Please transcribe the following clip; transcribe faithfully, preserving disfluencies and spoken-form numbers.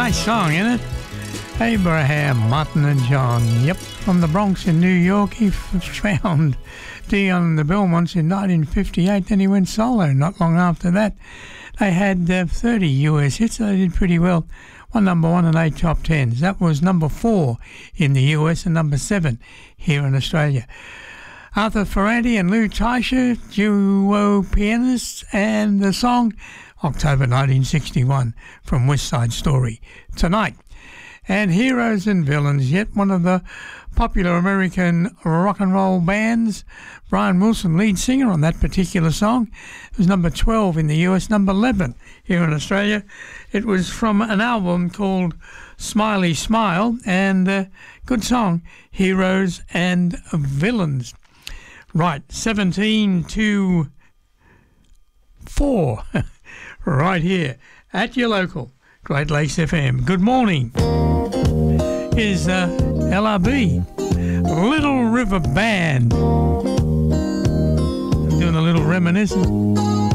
Nice song, isn't it? Abraham, Martin and John. Yep, from the Bronx in New York. He f- found Dion and the Belmonts in nineteen fifty-eight. Then he went solo not long after that. They had uh, thirty U S hits, so they did pretty well. One number one and eight top tens. That was number four in the U S and number seven here in Australia. Arthur Ferranti and Lou Teicher, duo pianists, and the song October nineteen sixty-one from West Side Story. Tonight. And Heroes and Villains, yet one of the popular American rock and roll bands. Brian Wilson, lead singer on that particular song. It was number twelve in the U S, number eleven here in Australia. It was from an album called Smiley Smile, and uh, good song, Heroes and Villains. Right, seventeen to four, right here at your local Great Lakes F M. Good morning. Is uh, L R B, Little River Band. I'm doing a little reminiscence.